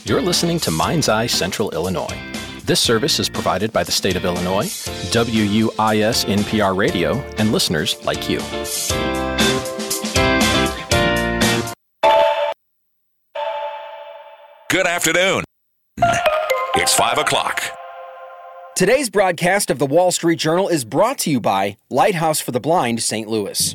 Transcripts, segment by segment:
You're listening to Mind's Eye Central Illinois. This service is provided by the state of Illinois, WUIS NPR Radio, and listeners like you. Good afternoon. It's 5 o'clock. Today's broadcast of the Wall Street Journal is brought to you by Lighthouse for the Blind, St. Louis.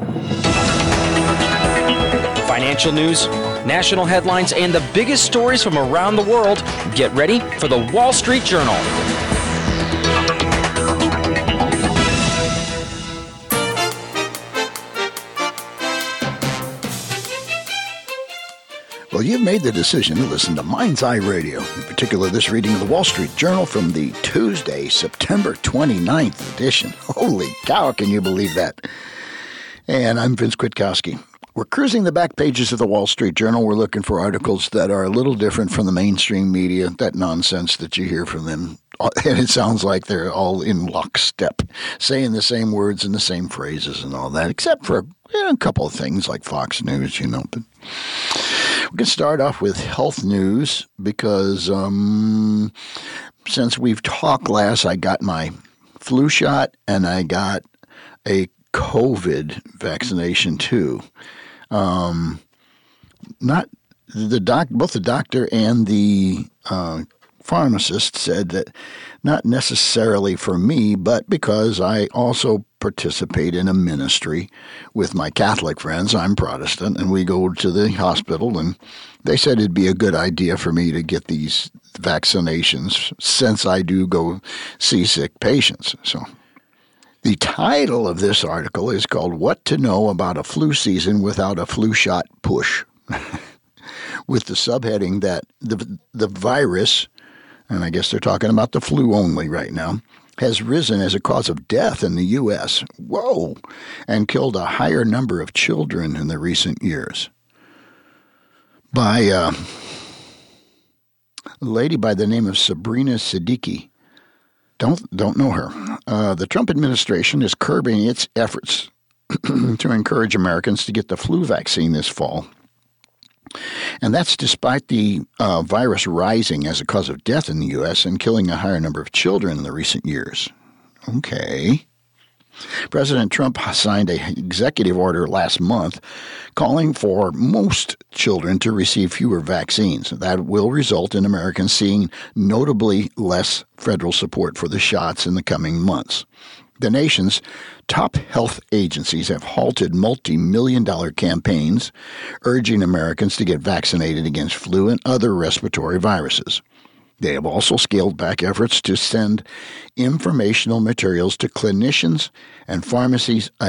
Financial news, national headlines, and the biggest stories from around the world. Get ready for the Wall Street Journal. Well, you've made the decision to listen to Mind's Eye Radio, in particular this reading of the Wall Street Journal from the Tuesday, September 29th edition. Holy cow, can you believe that? And I'm Vince Kwiatkowski. We're cruising the back pages of the Wall Street Journal. We're looking for articles that are a little different from the mainstream media, that nonsense that you hear from them. And it sounds like they're all in lockstep, saying the same words and the same phrases and all that, except for a couple of things like Fox News, But we can start off with health news because since we've talked last, I got my flu shot and I got a COVID vaccination too. Both the doctor and the pharmacist said that not necessarily for me, but because I also participate in a ministry with my Catholic friends. I'm Protestant, and we go to the hospital, and they said it'd be a good idea for me to get these vaccinations since I do go see sick patients. So the title of this article is called What to Know About a Flu Season Without a Flu Shot Push, with the subheading that the virus, and I guess they're talking about the flu only right now, has risen as a cause of death in the U.S. Whoa! And killed a higher number of children in the recent years. By a lady by the name of Sabrina Siddiqui. Don't know her. The Trump administration is curbing its efforts to encourage Americans to get the flu vaccine this fall. And that's despite the virus rising as a cause of death in the U.S. and killing a higher number of children in the recent years. Okay. President Trump signed an executive order last month calling for most children to receive fewer vaccines. That will result in Americans seeing notably less federal support for the shots in the coming months. The nation's top health agencies have halted multi-million-dollar campaigns urging Americans to get vaccinated against flu and other respiratory viruses. They have also scaled back efforts to send informational materials to clinicians and pharmacies